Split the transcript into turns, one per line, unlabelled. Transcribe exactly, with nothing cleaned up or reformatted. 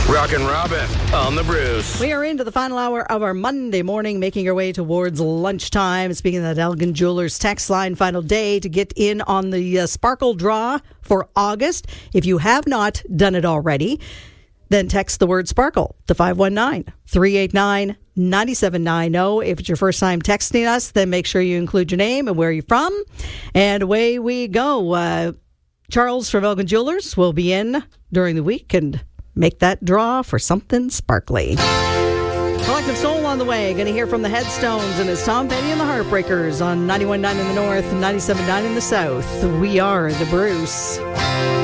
Rockin' Robin on the Bruce.
We are into the final hour of our Monday morning, making our way towards lunchtime. Speaking of that, Elgin Jewelers text line, final day to get in on the uh, Sparkle draw for August. If you have not done it already, then text the word Sparkle to five one nine, three eight nine, nine seven nine zero. If it's your first time texting us, then make sure you include your name and where you're from. And away we go. Uh, Charles from Elgin Jewelers will be in during the week and make that draw for something sparkly. Collective Soul on the way. Going to hear from the Headstones, and it's Tom Petty and the Heartbreakers on ninety-one point nine in the north and ninety-seven point nine in the south. We are the Bruce.